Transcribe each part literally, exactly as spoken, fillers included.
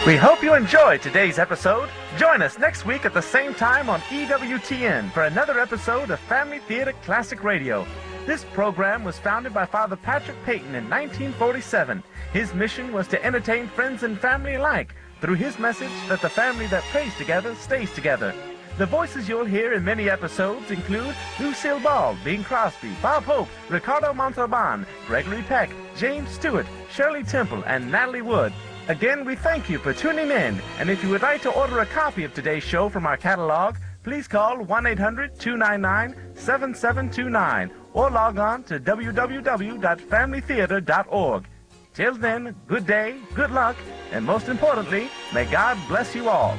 We hope you enjoyed today's episode. Join us next week at the same time on E W T N for another episode of Family Theater Classic Radio. This program was founded by Father Patrick Peyton in nineteen forty-seven. His mission was to entertain friends and family alike through his message that the family that prays together stays together. The voices you'll hear in many episodes include Lucille Ball, Bing Crosby, Bob Hope, Ricardo Montalban, Gregory Peck, James Stewart, Shirley Temple, and Natalie Wood. Again, we thank you for tuning in, and if you would like to order a copy of today's show from our catalog, please call one eight hundred two nine nine seven seven two nine or log on to w w w dot family theater dot org. Till then, good day, good luck, and most importantly, may God bless you all.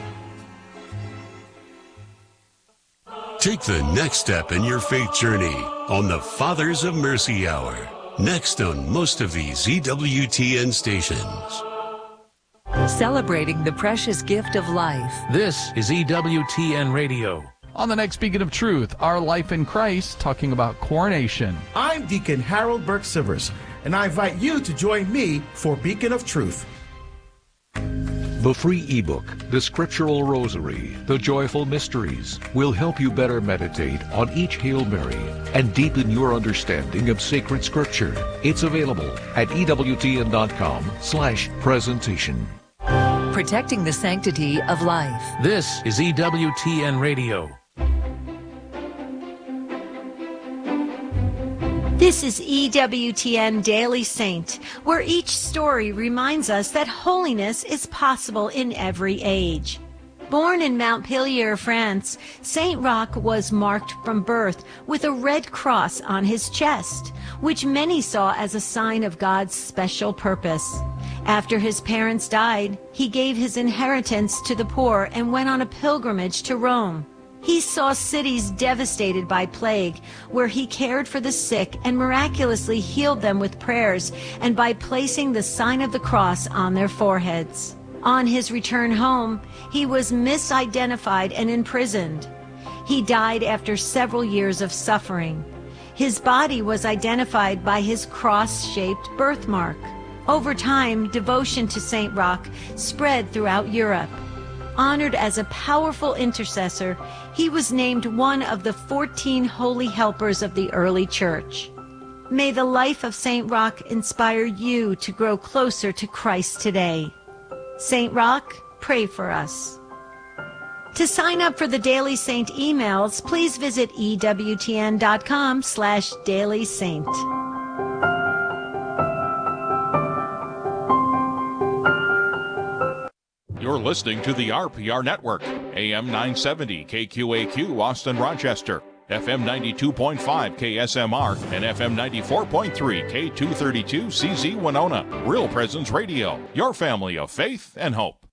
Take the next step in your faith journey on the Fathers of Mercy Hour, next on most of these E W T N stations. Celebrating the precious gift of life. This is E W T N Radio. On the next Beacon of Truth, Our Life in Christ, talking about coronation. I'm Deacon Harold Burke Sivers, and I invite you to join me for Beacon of Truth. The free ebook, The Scriptural Rosary, The Joyful Mysteries, will help you better meditate on each Hail Mary and deepen your understanding of sacred Scripture. It's available at E W T N dot com slash presentation. Protecting the sanctity of life. This is E W T N Radio. This is E W T N Daily Saint, where each story reminds us that holiness is possible in every age. Born in Montpellier, France, Saint Roch was marked from birth with a red cross on his chest, which many saw as a sign of God's special purpose. After his parents died, he gave his inheritance to the poor and went on a pilgrimage to Rome. He saw cities devastated by plague, where he cared for the sick and miraculously healed them with prayers and by placing the sign of the cross on their foreheads. On his return home, he was misidentified and imprisoned. He died after several years of suffering. His body was identified by his cross-shaped birthmark. Over time, devotion to Saint Roch spread throughout Europe. Honored as a powerful intercessor, he was named one of the fourteen holy helpers of the early church. May the life of Saint Roch inspire you to grow closer to Christ today. Saint Roch, pray for us. To sign up for the Daily Saint emails, please visit E W T N dot com slash Daily Saint. You're listening to the R P R Network, A M nine seventy K Q A Q Austin Rochester, F M ninety-two point five K S M R, and F M ninety-four point three K two thirty-two C Z Winona. Real Presence Radio, your family of faith and hope.